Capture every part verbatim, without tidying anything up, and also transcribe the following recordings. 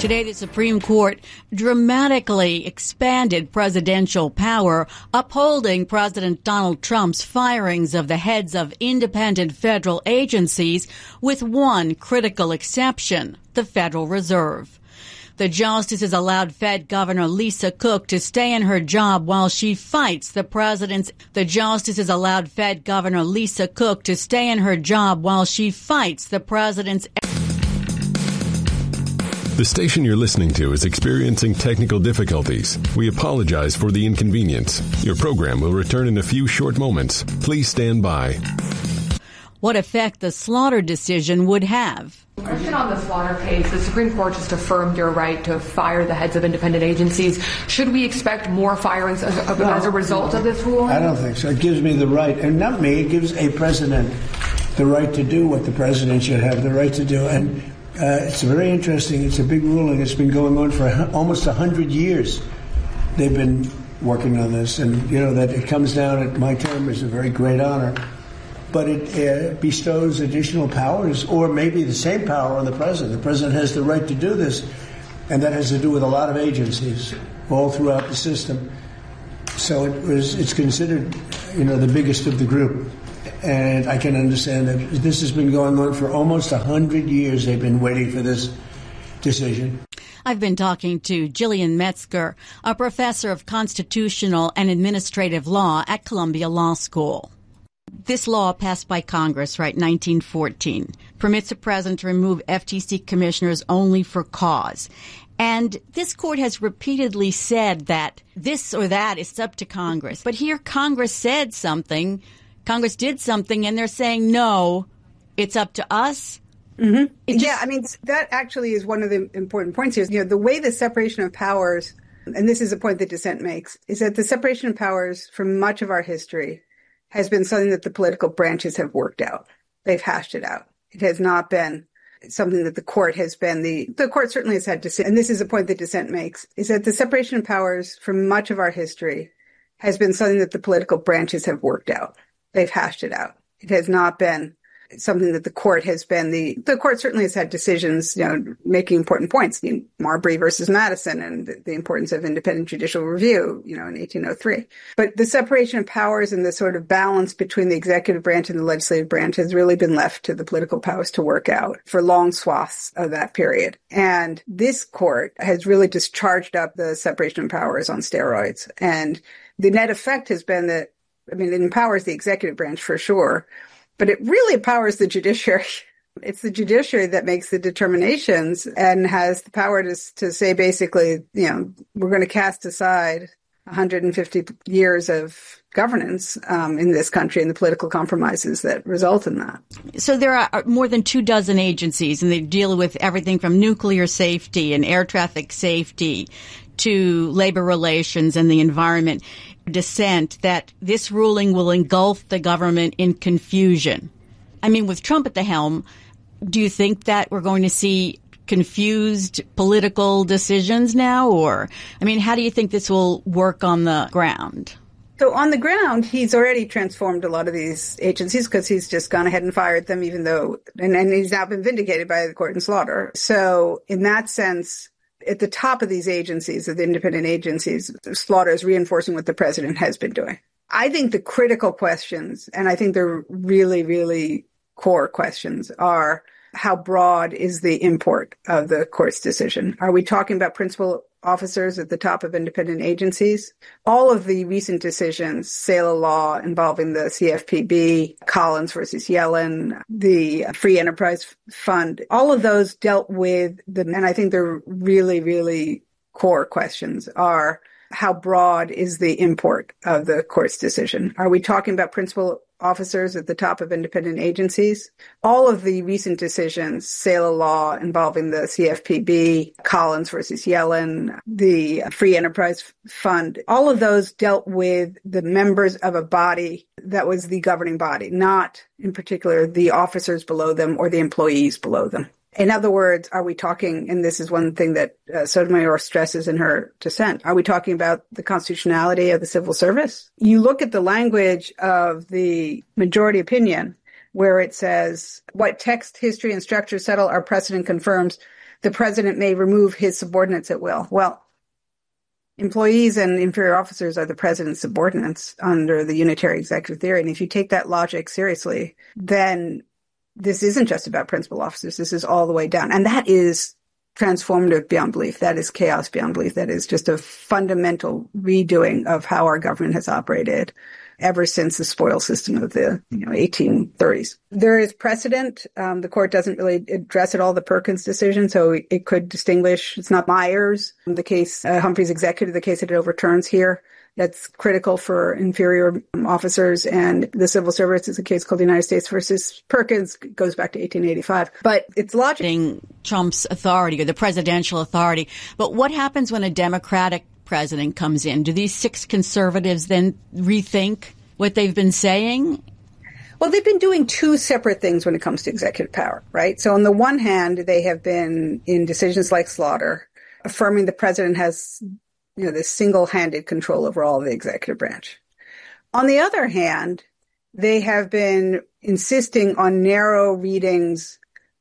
Today, the Supreme Court dramatically expanded presidential power, upholding President Donald Trump's firings of the heads of independent federal agencies, with one critical exception, the Federal Reserve. The justices allowed Fed Governor Lisa Cook to stay in her job while she fights the president's. The justices allowed Fed Governor Lisa Cook to stay in her job while she fights the president's. The station you're listening to is experiencing technical difficulties. We apologize for the inconvenience. Your program will return in a few short moments. Please stand by. What effect the Slaughter decision would have. Question on the Slaughter case. The Supreme Court just affirmed your right to fire the heads of independent agencies. Should we expect more firings as, no, as a result of this ruling? I don't think so. It gives me the right, and not me, it gives a president the right to do what the president should have the right to do. And Uh, it's very interesting. It's a big ruling. It's been going on for almost one hundred years. They've been working on this. And, you know, that it comes down at my term is a very great honor. But it uh, bestows additional powers, or maybe the same power, on the president. The president has the right to do this. And that has to do with a lot of agencies all throughout the system. So it was, it's considered, you know, the biggest of the group. And I can understand that this has been going on for almost one hundred years. They've been waiting for this decision. I've been talking to Gillian Metzger, a professor of constitutional and administrative law at Columbia Law School. This law passed by Congress, right, nineteen fourteen, permits the president to remove F T C commissioners only for cause. And this court has repeatedly said that this or that is up to Congress. But here Congress said something. Congress did something, and they're saying, no, it's up to us. Mm-hmm. Just- yeah, I mean, that actually is one of the important points here. You know, the way the separation of powers, and this is a point that dissent makes, is that the separation of powers for much of our history has been something that the political branches have worked out. They've hashed it out. It has not been something that the court has been the, the court certainly has had to, and this is a point that dissent makes, is that the separation of powers for much of our history has been something that the political branches have worked out. They've hashed it out. It has not been something that the court has been the, the court certainly has had decisions, you know, making important points, you know, Marbury versus Madison and the, the importance of independent judicial review, you know, in eighteen oh three. But the separation of powers and the sort of balance between the executive branch and the legislative branch has really been left to the political powers to work out for long swaths of that period. And this court has really just charged up the separation of powers on steroids. And the net effect has been that, I mean, it empowers the executive branch for sure, but it really empowers the judiciary. It's the judiciary that makes the determinations and has the power to, to say basically, you know, we're going to cast aside one hundred fifty years of governance um, in this country and the political compromises that result in that. So there are more than two dozen agencies, and they deal with everything from nuclear safety and air traffic safety to labor relations and the environment. Dissent that this ruling will engulf the government in confusion. I mean, with Trump at the helm, do you think that we're going to see confused political decisions now? Or, I mean, how do you think this will work on the ground? So on the ground, he's already transformed a lot of these agencies because he's just gone ahead and fired them, even though, and, and he's now been vindicated by the court in Slaughter. So in that sense, at the top of these agencies, of the independent agencies, Slaughter is reinforcing what the president has been doing. I think the critical questions, and I think they're really, really core questions, are how broad is the import of the court's decision? Are we talking about principal officers at the top of independent agencies? All of the recent decisions, Saylor Law involving the C F P B, Collins versus Yellen, the Free Enterprise Fund, all of those dealt with the, and I think they're really, really core questions, are how broad is the import of the court's decision? Are we talking about principal officers at the top of independent agencies? All of the recent decisions, Saylor Law involving the C F P B, Collins versus Yellen, the Free Enterprise Fund, all of those dealt with the members of a body that was the governing body, not in particular the officers below them or the employees below them. In other words, are we talking, and this is one thing that uh, Sotomayor stresses in her dissent, are we talking about the constitutionality of the civil service? You look at the language of the majority opinion where it says, what text, history, and structure settle our precedent confirms the president may remove his subordinates at will. Well, employees and inferior officers are the president's subordinates under the unitary executive theory. And if you take that logic seriously, then this isn't just about principal officers. This is all the way down. And that is transformative beyond belief. That is chaos beyond belief. That is just a fundamental redoing of how our government has operated ever since the spoil system of the you know, eighteen thirties. There is precedent. Um, the court doesn't really address at all the Perkins decision, so it could distinguish. It's not Myers, the case, uh, Humphrey's executive, the case that it overturns here. That's critical for inferior officers. And the civil service is a case called the United States versus Perkins. It goes back to eighteen eighty-five. But it's logic. Trump's authority or the presidential authority. But what happens when a Democratic president comes in? Do these six conservatives then rethink what they've been saying? Well, they've been doing two separate things when it comes to executive power, right? So on the one hand, they have been in decisions like Slaughter, affirming the president has, you know, this single-handed control over all of the executive branch. On the other hand, they have been insisting on narrow readings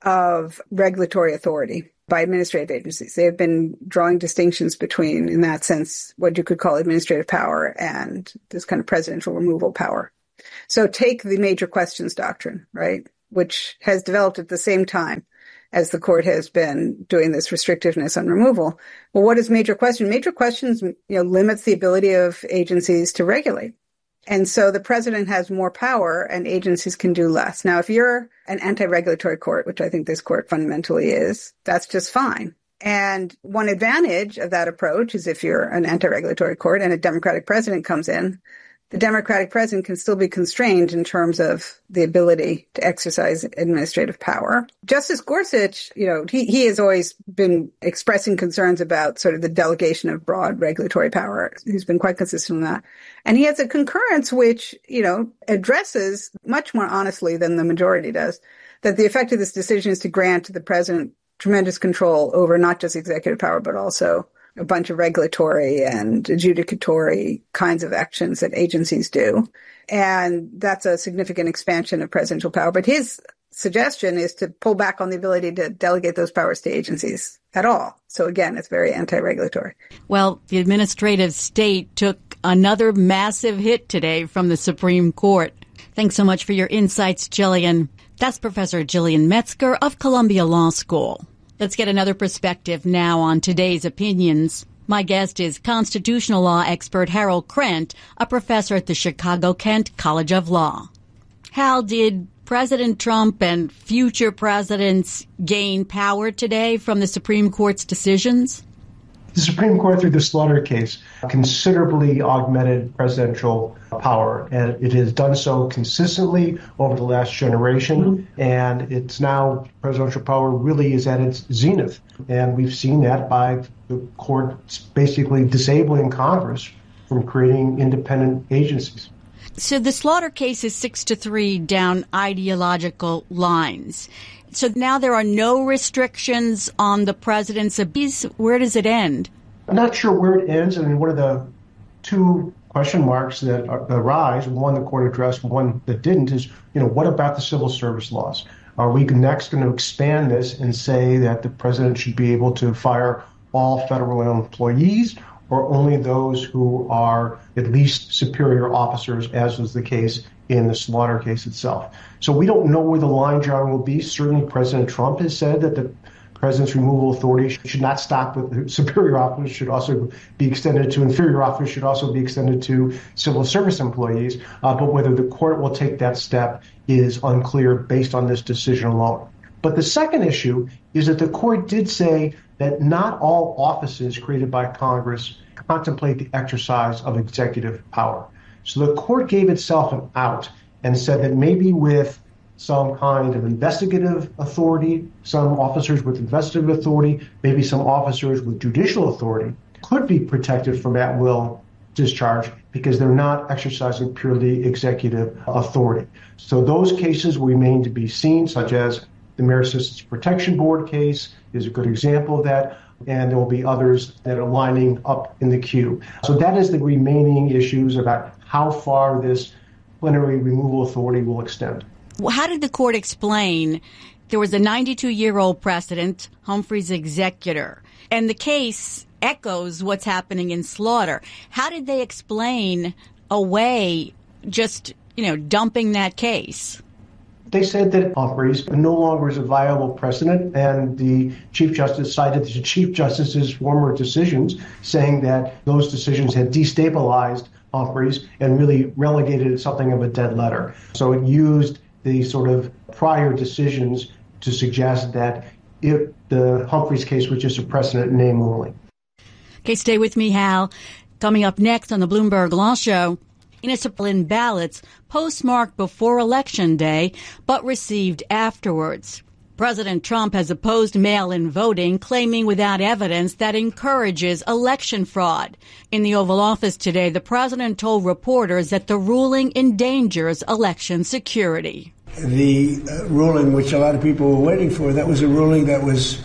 of regulatory authority by administrative agencies. They have been drawing distinctions between, in that sense, what you could call administrative power and this kind of presidential removal power. So take the major questions doctrine, right, which has developed at the same time as the court has been doing this restrictiveness on removal. Well, what is major question? Major questions, you know, limits the ability of agencies to regulate. And so the president has more power and agencies can do less. Now, if you're an anti-regulatory court, which I think this court fundamentally is, that's just fine. And one advantage of that approach is if you're an anti-regulatory court and a Democratic president comes in, the Democratic president can still be constrained in terms of the ability to exercise administrative power. Justice Gorsuch, you know, he, he has always been expressing concerns about sort of the delegation of broad regulatory power. He's been quite consistent on that. And he has a concurrence which, you know, addresses much more honestly than the majority does, that the effect of this decision is to grant the president tremendous control over not just executive power, but also a bunch of regulatory and adjudicatory kinds of actions that agencies do. And that's a significant expansion of presidential power. But his suggestion is to pull back on the ability to delegate those powers to agencies at all. So again, it's very anti-regulatory. Well, the administrative state took another massive hit today from the Supreme Court. Thanks so much for your insights, Jillian. That's Professor Jillian Metzger of Columbia Law School. Let's get another perspective now on today's opinions. My guest is constitutional law expert Harold Krent, a professor at the Chicago-Kent College of Law. Hal, did President Trump and future presidents gain power today from the Supreme Court's decisions? The Supreme Court, through the Slaughter case, considerably augmented presidential power, and it has done so consistently over the last generation, mm-hmm. and it's now, presidential power really is at its zenith, and we've seen that by the court basically disabling Congress from creating independent agencies. So the Slaughter case is six to three down ideological lines. So now there are no restrictions on the president's abuse. Where does it end? I'm not sure where it ends. I mean, one of the two question marks that arise, one the court addressed, one that didn't, is, you know, what about the civil service laws? Are we next going to expand this and say that the president should be able to fire all federal employees or only those who are at least superior officers, as was the case in the Slaughter case itself? So we don't know where the line drawing will be. Certainly President Trump has said that the president's removal authority should not stop with superior officers, should also be extended to inferior officers, should also be extended to civil service employees. Uh, but whether the court will take that step is unclear based on this decision alone. But the second issue is that the court did say that not all offices created by Congress contemplate the exercise of executive power. So the court gave itself an out and said that maybe with some kind of investigative authority, some officers with investigative authority, maybe some officers with judicial authority could be protected from at-will discharge because they're not exercising purely executive authority. So those cases remain to be seen, such as the Merit Systems Protection Board case is a good example of that, and there will be others that are lining up in the queue. So that is the remaining issues about how far this plenary removal authority will extend. How did the court explain There was a ninety-two-year-old president, Humphrey's executor, and the case echoes what's happening in Slaughter. How did they explain away just, you know, dumping that case? They said that Humphreys no longer is a viable precedent, and the Chief Justice cited the Chief Justice's former decisions, saying that those decisions had destabilized Humphreys and really relegated it something of a dead letter. So it used the sort of prior decisions to suggest that if the Humphreys case was just a precedent in name only. Okay, stay with me, Hal. Coming up next on the Bloomberg Law Show, in ballots postmarked before Election Day, but received afterwards. President Trump has opposed mail-in voting, claiming without evidence that encourages election fraud. In the Oval Office today, the president told reporters that the ruling endangers election security. The uh, ruling, which a lot of people were waiting for, that was a ruling that was,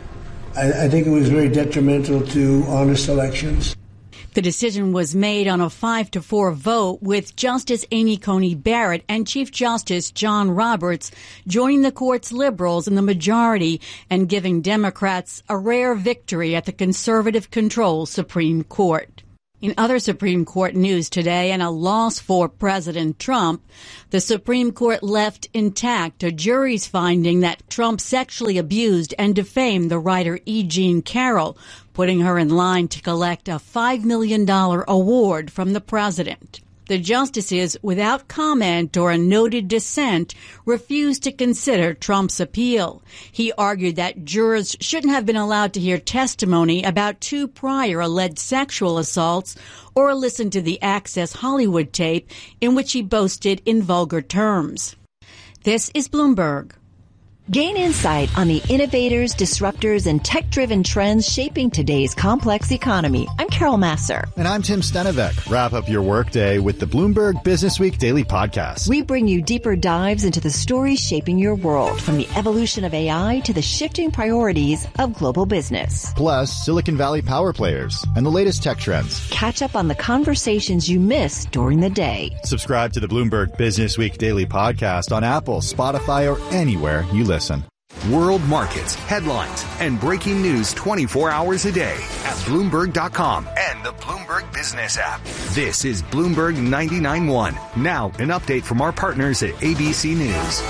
I, I think it was very detrimental to honest elections. The decision was made on a five to four vote, with Justice Amy Coney Barrett and Chief Justice John Roberts joining the court's liberals in the majority and giving Democrats a rare victory at the conservative-controlled Supreme Court. In other Supreme Court news today, and a loss for President Trump, the Supreme Court left intact a jury's finding that Trump sexually abused and defamed the writer E. Jean Carroll, putting her in line to collect a five million dollars award from the president. The justices, without comment or a noted dissent, refused to consider Trump's appeal. He argued that jurors shouldn't have been allowed to hear testimony about two prior alleged sexual assaults or listen to the Access Hollywood tape in which he boasted in vulgar terms. This is Bloomberg. Gain insight on the innovators, disruptors, and tech-driven trends shaping today's complex economy. I'm Carol Masser. And I'm Tim Stenevec. Wrap up your workday with the Bloomberg Business Week Daily Podcast. We bring you deeper dives into the stories shaping your world, from the evolution of A I to the shifting priorities of global business. Plus, Silicon Valley power players and the latest tech trends. Catch up on the conversations you missed during the day. Subscribe to the Bloomberg Business Week Daily Podcast on Apple, Spotify, or anywhere you listen. World markets, headlines, and breaking news twenty-four hours a day at Bloomberg dot com and the Bloomberg Business app. This is Bloomberg ninety-nine point one. Now, an update from our partners at A B C News.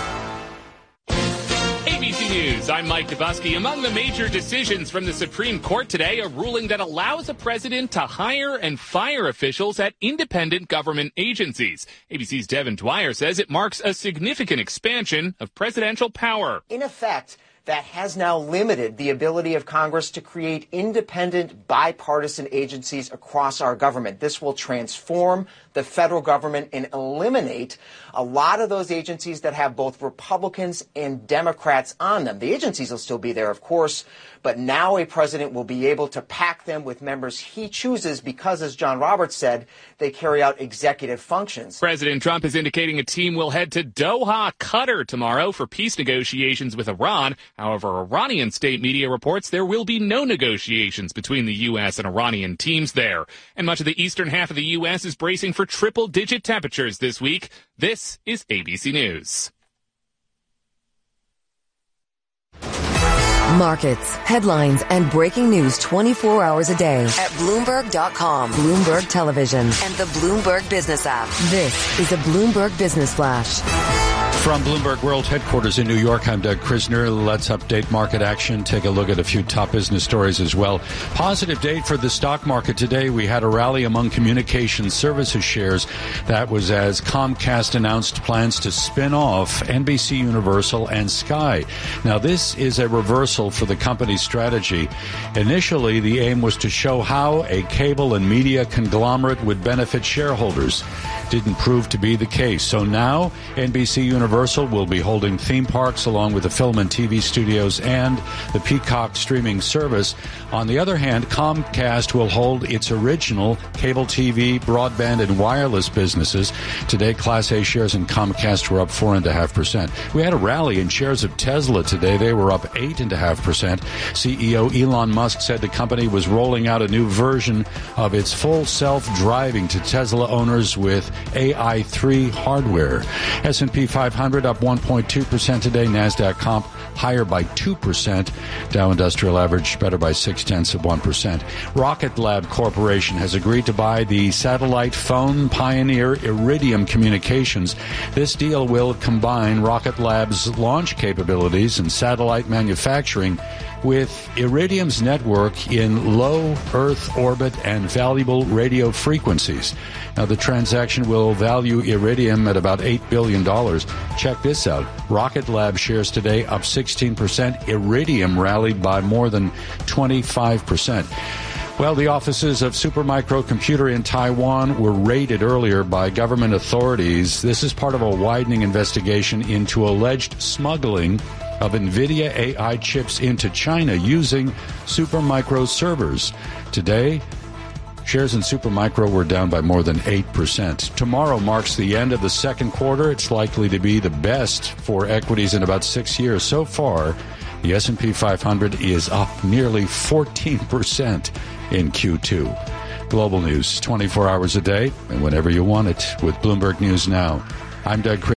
A B C News, I'm Mike Dubusky. Among the major decisions from the Supreme Court today, a ruling that allows a president to hire and fire officials at independent government agencies. A B C's Devin Dwyer says it marks a significant expansion of presidential power. In effect, that has now limited the ability of Congress to create independent, bipartisan agencies across our government. This will transform the federal government and eliminate a lot of those agencies that have both Republicans and Democrats on them. The agencies will still be there, of course, but now a president will be able to pack them with members he chooses because, as John Roberts said, they carry out executive functions. President Trump is indicating a team will head to Doha, Qatar tomorrow for peace negotiations with Iran. However, Iranian state media reports there will be no negotiations between the U S and Iranian teams there. And much of the eastern half of the U S is bracing for triple-digit temperatures this week. This is A B C News. Markets, headlines, and breaking news twenty-four hours a day at Bloomberg dot com, Bloomberg Television, and the Bloomberg Business app. This is a Bloomberg Business Flash. From Bloomberg World Headquarters in New York, I'm Doug Krisner. Let's update market action, take a look at a few top business stories as well. Positive day for the stock market today. We had a rally among communication services shares. That was as Comcast announced plans to spin off N B C Universal and Sky. Now, this is a reversal for the company's strategy. Initially, the aim was to show how a cable and media conglomerate would benefit shareholders. Didn't prove to be the case. So now, N B C Universal will be holding theme parks along with the film and T V studios and the Peacock streaming service. On the other hand, Comcast will hold its original cable T V, broadband, and wireless businesses. Today, Class A shares in Comcast were up four point five percent. We had a rally in shares of Tesla today. They were up eight point five percent. C E O Elon Musk said the company was rolling out a new version of its full self-driving to Tesla owners with A I three hardware. S and P five hundred up one point two percent today. NASDAQ comp higher by two percent. Dow Industrial Average better by six-tenths of one percent. Rocket Lab Corporation has agreed to buy the satellite phone pioneer Iridium Communications. This deal will combine Rocket Lab's launch capabilities and satellite manufacturing with Iridium's network in low Earth orbit and valuable radio frequencies. Now, the transaction will value Iridium at about eight billion dollars. Check this out. Rocket Lab shares today up sixteen percent. Iridium rallied by more than twenty-five percent. Well, the offices of Supermicro Computer in Taiwan were raided earlier by government authorities. This is part of a widening investigation into alleged smuggling of NVIDIA A I chips into China using Supermicro servers. Today, shares in Supermicro were down by more than eight percent. Tomorrow marks the end of the second quarter. It's likely to be the best for equities in about six years. So far, the S and P five hundred is up nearly fourteen percent in Q two. Global news, twenty-four hours a day and whenever you want it with Bloomberg News Now. I'm Doug Chris.